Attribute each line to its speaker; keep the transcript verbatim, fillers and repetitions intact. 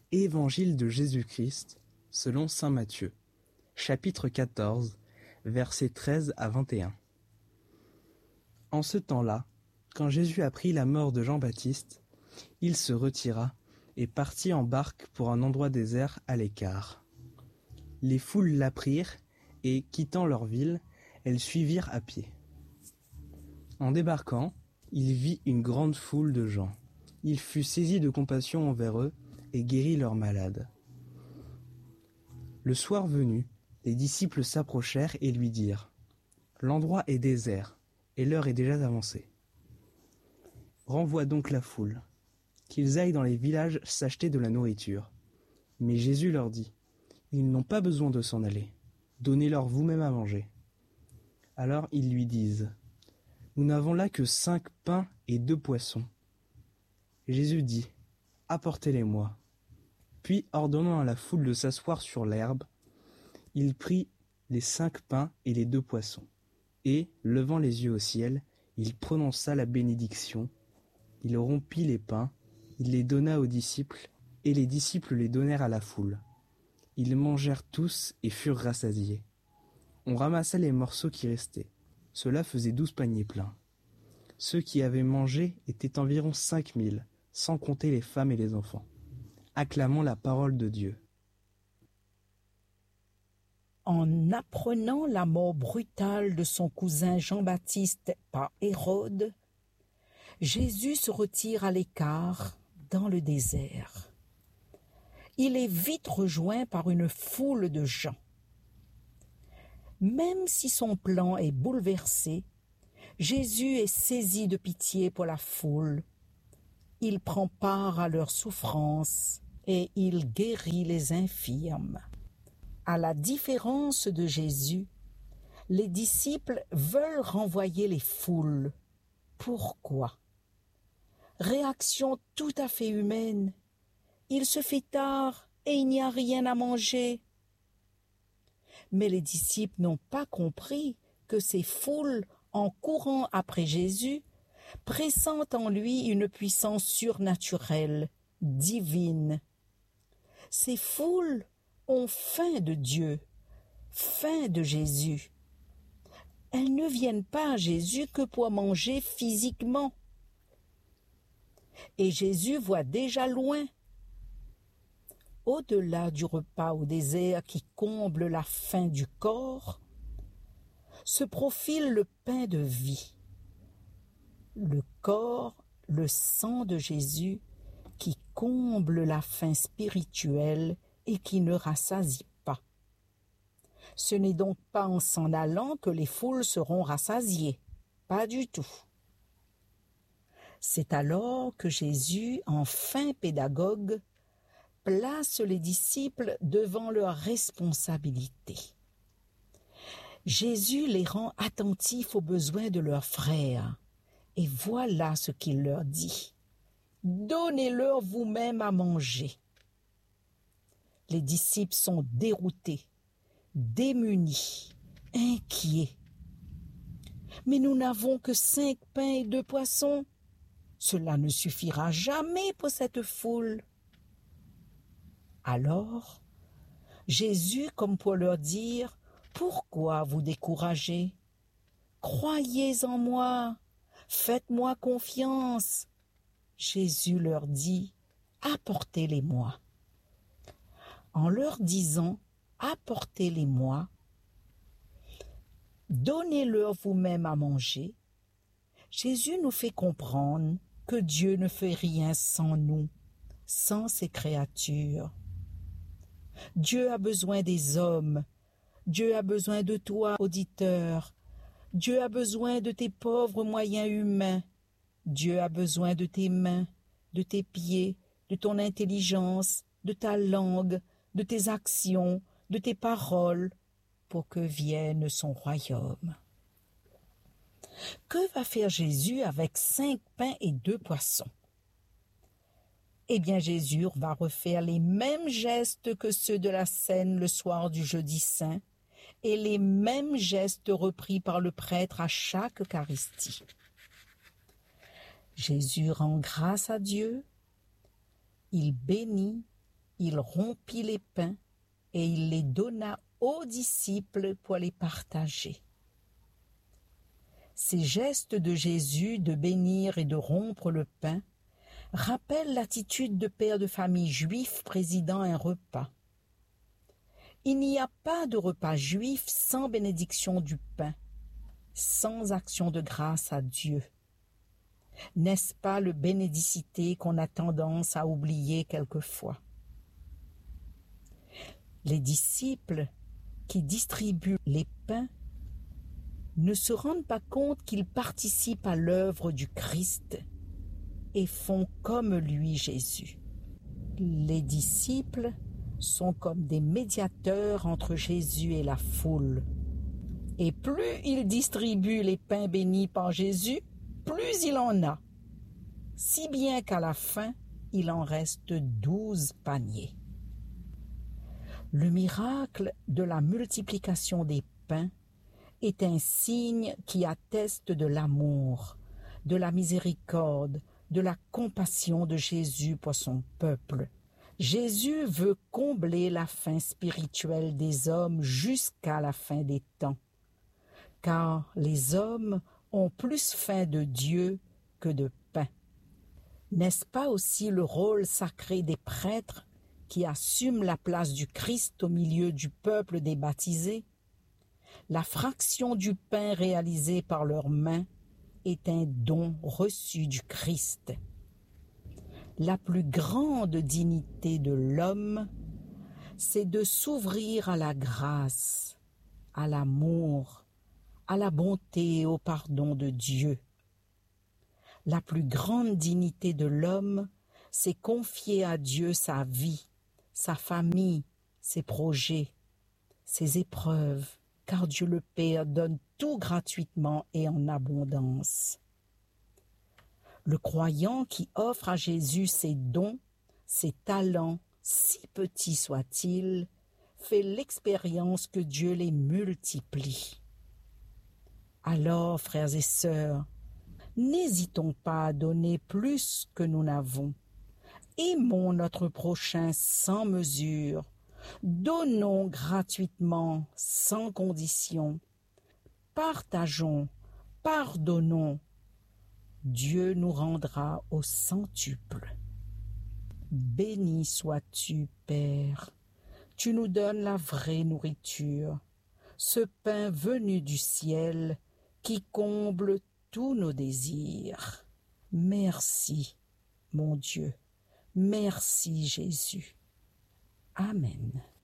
Speaker 1: Évangile de Jésus-Christ selon saint Matthieu, chapitre quatorze, versets treize à vingt et un. En ce temps-là, quand Jésus apprit la mort de Jean-Baptiste, il se retira et partit en barque pour un endroit désert à l'écart. Les foules l'apprirent et, quittant leur ville, elles suivirent à pied. En débarquant, il vit une grande foule de gens. Il fut saisi de compassion envers eux et guérit leurs malades. Le soir venu, les disciples s'approchèrent et lui dirent : « L'endroit est désert, et l'heure est déjà avancée. Renvoie donc la foule, qu'ils aillent dans les villages s'acheter de la nourriture. » Mais Jésus leur dit : « Ils n'ont pas besoin de s'en aller. Donnez-leur vous-même à manger. » Alors ils lui disent : « Nous n'avons là que cinq pains et deux poissons. » Jésus dit : « Apportez-les-moi. » Puis, ordonnant à la foule de s'asseoir sur l'herbe, il prit les cinq pains et les deux poissons, et, levant les yeux au ciel, il prononça la bénédiction. Il rompit les pains, il les donna aux disciples, et les disciples les donnèrent à la foule. Ils mangèrent tous et furent rassasiés. On ramassa les morceaux qui restaient. Cela faisait douze paniers pleins. Ceux qui avaient mangé étaient environ cinq mille, sans compter les femmes et les enfants. Acclamons la parole de Dieu.
Speaker 2: En apprenant la mort brutale de son cousin Jean-Baptiste par Hérode, Jésus se retire à l'écart dans le désert. Il est vite rejoint par une foule de gens. Même si son plan est bouleversé, Jésus est saisi de pitié pour la foule. Il prend part à leurs souffrances et il guérit les infirmes. À la différence de Jésus, les disciples veulent renvoyer les foules. Pourquoi ? Réaction tout à fait humaine. Il se fait tard et il n'y a rien à manger. Mais les disciples n'ont pas compris que ces foules, en courant après Jésus, pressentent en lui une puissance surnaturelle, divine. Ces foules ont faim de Dieu, faim de Jésus. Elles ne viennent pas à Jésus que pour manger physiquement. Et Jésus voit déjà loin. Au-delà du repas au désert qui comble la faim du corps, se profile le pain de vie. Le corps, le sang de Jésus qui comble la faim spirituelle et qui ne rassasie pas. Ce n'est donc pas en s'en allant que les foules seront rassasiées, pas du tout. C'est alors que Jésus, en fin pédagogue, place les disciples devant leurs responsabilités. Jésus les rend attentifs aux besoins de leurs frères. Et voilà ce qu'il leur dit : « Donnez-leur vous-même à manger. » Les disciples sont déroutés, démunis, inquiets. « Mais nous n'avons que cinq pains et deux poissons. Cela ne suffira jamais pour cette foule. » Alors, Jésus, comme pour leur dire : « Pourquoi vous décourager ? Croyez en moi, faites-moi confiance. » Jésus leur dit : « Apportez-les-moi. » En leur disant « Apportez-les-moi », donnez-leur vous-même à manger, Jésus nous fait comprendre que Dieu ne fait rien sans nous, sans ses créatures. Dieu a besoin des hommes. Dieu a besoin de toi, auditeur. Dieu a besoin de tes pauvres moyens humains. Dieu a besoin de tes mains, de tes pieds, de ton intelligence, de ta langue, de tes actions, de tes paroles, pour que vienne son royaume. Que va faire Jésus avec cinq pains et deux poissons ? Eh bien, Jésus va refaire les mêmes gestes que ceux de la scène le soir du jeudi saint et les mêmes gestes repris par le prêtre à chaque Eucharistie. Jésus rend grâce à Dieu, il bénit, il rompit les pains et il les donna aux disciples pour les partager. Ces gestes de Jésus de bénir et de rompre le pain rappellent l'attitude de père de famille juif présidant un repas. Il n'y a pas de repas juif sans bénédiction du pain, sans action de grâce à Dieu. N'est-ce pas le bénédicité qu'on a tendance à oublier quelquefois? Les disciples qui distribuent les pains ne se rendent pas compte qu'ils participent à l'œuvre du Christ et font comme lui Jésus. Les disciples sont comme des médiateurs entre Jésus et la foule. Et plus ils distribuent les pains bénis par Jésus, plus il en a, si bien qu'à la fin, il en reste douze paniers. Le miracle de la multiplication des pains est un signe qui atteste de l'amour, de la miséricorde, de la compassion de Jésus pour son peuple. Jésus veut combler la faim spirituelle des hommes jusqu'à la fin des temps, car les hommes ont plus faim de Dieu que de pain. N'est-ce pas aussi le rôle sacré des prêtres qui assument la place du Christ au milieu du peuple des baptisés? La fraction du pain réalisée par leurs mains est un don reçu du Christ. La plus grande dignité de l'homme, c'est de s'ouvrir à la grâce, à l'amour, à la bonté et au pardon de Dieu. La plus grande dignité de l'homme, c'est confier à Dieu sa vie, sa famille, ses projets, ses épreuves, car Dieu le Père donne tout gratuitement et en abondance. Le croyant qui offre à Jésus ses dons, ses talents, si petits soient-ils, fait l'expérience que Dieu les multiplie. Alors, frères et sœurs, n'hésitons pas à donner plus que nous n'avons. Aimons notre prochain sans mesure. Donnons gratuitement, sans condition. Partageons, pardonnons. Dieu nous rendra au centuple. Béni sois-tu, Père. Tu nous donnes la vraie nourriture, ce pain venu du ciel qui comble tous nos désirs. Merci, mon Dieu. Merci, Jésus. Amen.